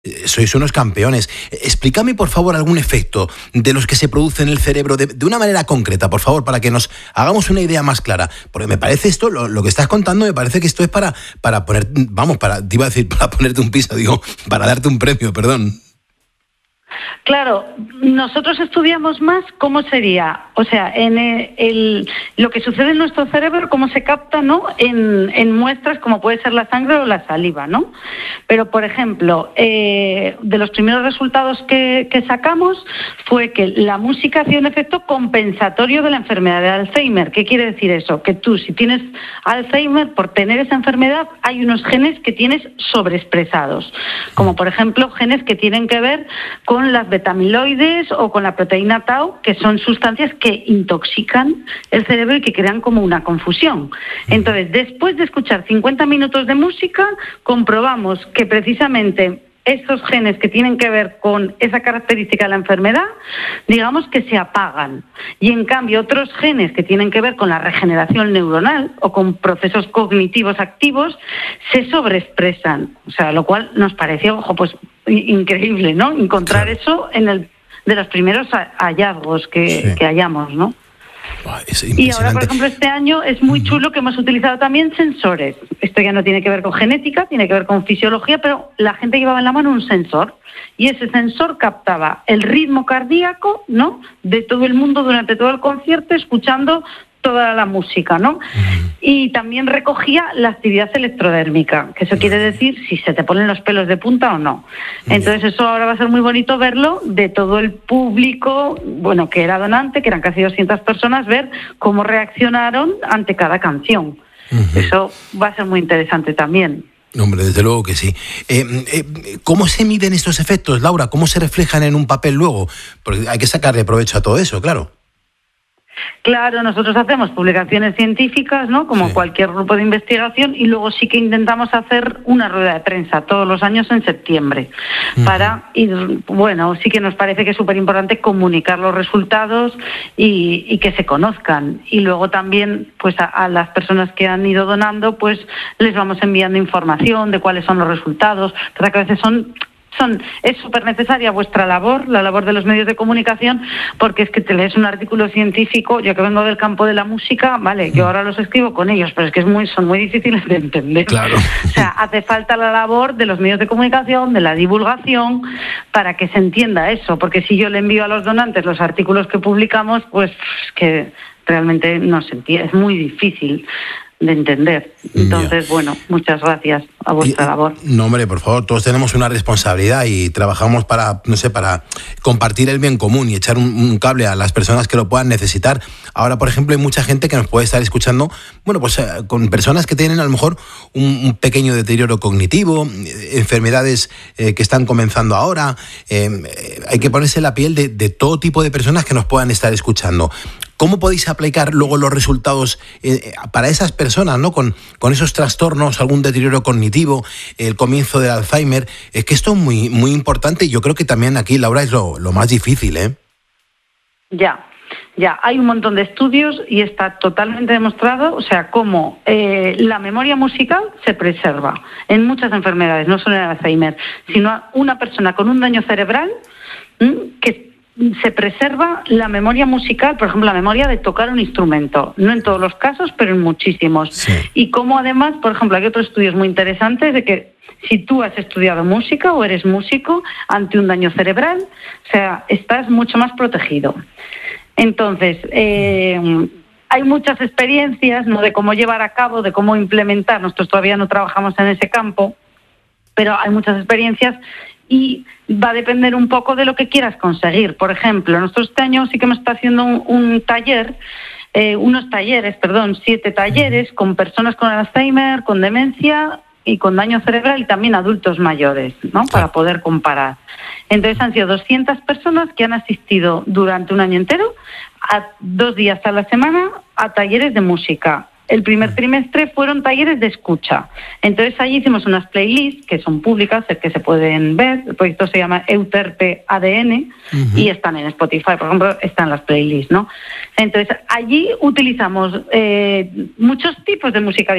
Sois unos campeones. Explícame, por favor, algún efecto de los que se produce en el cerebro de una manera concreta, por favor, para que nos hagamos una idea más clara. Porque me parece esto, lo que estás contando, me parece que esto es para poner, vamos, te iba a decir, para ponerte un piso, digo, para darte un premio, perdón. Claro, nosotros estudiamos más cómo sería, o sea, en lo que sucede en nuestro cerebro, cómo se capta, ¿no? En muestras como puede ser la sangre o la saliva, ¿no? Pero, por ejemplo, de los primeros resultados que sacamos fue que la música hacía un efecto compensatorio de la enfermedad de Alzheimer. ¿Qué quiere decir eso? Que tú, si tienes Alzheimer, por tener esa enfermedad, hay unos genes que tienes sobreexpresados, como por ejemplo genes que tienen que ver con las beta-amiloides o con la proteína tau, que son sustancias que intoxican el cerebro y que crean como una confusión. Entonces, después de escuchar 50 minutos de música, comprobamos que precisamente estos genes que tienen que ver con esa característica de la enfermedad, digamos que se apagan. Y en cambio otros genes que tienen que ver con la regeneración neuronal o con procesos cognitivos activos se sobreexpresan. O sea, lo cual nos pareció, pues increíble, ¿no? Encontrar eso de los primeros hallazgos que hallamos, ¿no? Y ahora, por ejemplo, este año es muy chulo que hemos utilizado también sensores. Esto ya no tiene que ver con genética, tiene que ver con fisiología, pero la gente llevaba en la mano un sensor y ese sensor captaba el ritmo cardíaco, ¿no?, de todo el mundo durante todo el concierto, escuchando toda la música, ¿no? Y también recogía la actividad electrodérmica, que eso quiere decir si se te ponen los pelos de punta o no. Entonces eso ahora va a ser muy bonito verlo de todo el público, bueno, que era donante, que eran casi 200 personas, ver cómo reaccionaron ante cada canción. Eso va a ser muy interesante también. Hombre, desde luego que sí. ¿Cómo se miden estos efectos, Laura? ¿Cómo se reflejan en un papel luego? Porque hay que sacarle provecho a todo eso, claro. Claro, nosotros hacemos publicaciones científicas, ¿no?, como cualquier grupo de investigación, y luego sí que intentamos hacer una rueda de prensa todos los años en septiembre para ir, bueno, sí que nos parece que es súper importante comunicar los resultados y que se conozcan. Y luego también, pues a las personas que han ido donando, pues les vamos enviando información de cuáles son los resultados, pero que a veces es súper necesaria vuestra labor, la labor de los medios de comunicación, porque es que te lees un artículo científico, yo que vengo del campo de la música, vale, yo ahora los escribo con ellos, pero es que son muy difíciles de entender. Claro. O sea, hace falta la labor de los medios de comunicación, de la divulgación, para que se entienda eso, porque si yo le envío a los donantes los artículos que publicamos, pues es que realmente no se entiende, es muy difícil de entender. Entonces, bueno, muchas gracias a vuestra labor. No, hombre, por favor, todos tenemos una responsabilidad y trabajamos para compartir el bien común y echar un cable a las personas que lo puedan necesitar. Ahora, por ejemplo, hay mucha gente que nos puede estar escuchando, bueno, pues con personas que tienen a lo mejor un pequeño deterioro cognitivo, enfermedades que están comenzando ahora. Hay que ponerse la piel de todo tipo de personas que nos puedan estar escuchando. ¿Cómo podéis aplicar luego los resultados para esas personas, ¿no?, con esos trastornos, algún deterioro cognitivo, el comienzo del Alzheimer? Es que esto es muy, muy importante y yo creo que también aquí, Laura, es lo más difícil, ¿eh? Ya, hay un montón de estudios y está totalmente demostrado, o sea, cómo la memoria musical se preserva en muchas enfermedades, no solo en el Alzheimer, sino una persona con un daño cerebral que se preserva la memoria musical, por ejemplo, la memoria de tocar un instrumento, no en todos los casos, pero en muchísimos. Sí. Y como además, por ejemplo, hay otros estudios muy interesantes de que si tú has estudiado música o eres músico ante un daño cerebral, o sea, estás mucho más protegido. Entonces, hay muchas experiencias, ¿no?, de cómo llevar a cabo, de cómo implementar. Nosotros todavía no trabajamos en ese campo, pero hay muchas experiencias y va a depender un poco de lo que quieras conseguir. Por ejemplo, nosotros este año sí que hemos estado haciendo un taller, 7 talleres con personas con Alzheimer, con demencia y con daño cerebral y también adultos mayores, ¿no?, para poder comparar. Entonces han sido 200 personas que han asistido durante un año entero, a 2 días a la semana, a talleres de música. El primer trimestre fueron talleres de escucha. Entonces allí hicimos unas playlists que son públicas, que se pueden ver. El proyecto se llama Euterpe ADN y están en Spotify, por ejemplo, están las playlists, ¿no? Entonces allí utilizamos muchos tipos de música